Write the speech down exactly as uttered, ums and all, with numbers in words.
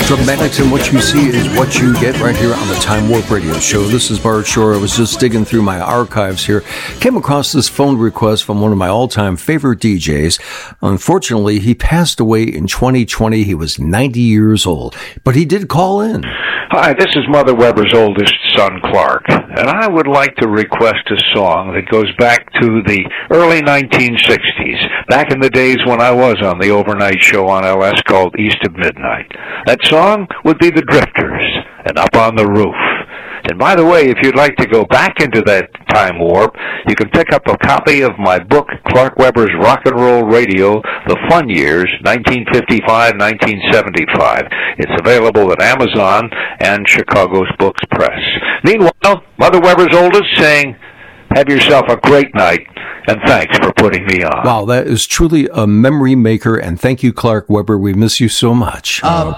Dramatics and what you see is what you get right here on the Time Warp Radio Show. This is Bart Shore. I was just digging through my archives here. Came across this phone request from one of my all-time favorite D Js. Unfortunately, he passed away in twenty twenty. He was ninety years old. But he did call in. Hi, this is Mother Weber's oldest son, Clark, and I would like to request a song that goes back to the early nineteen sixties, back in the days when I was on the overnight show on L S called East of Midnight. That song would be The Drifters and Up on the Roof. And by the way, if you'd like to go back into that time warp, you can pick up a copy of my book, Clark Weber's Rock and Roll Radio, The Fun Years, nineteen fifty-five to nineteen seventy-five. It's available at Amazon and Chicago's Books Press. Meanwhile, Mother Weber's oldest saying, have yourself a great night, and thanks for putting me on. Wow, that is truly a memory maker, and thank you, Clark Weber. We miss you so much. Up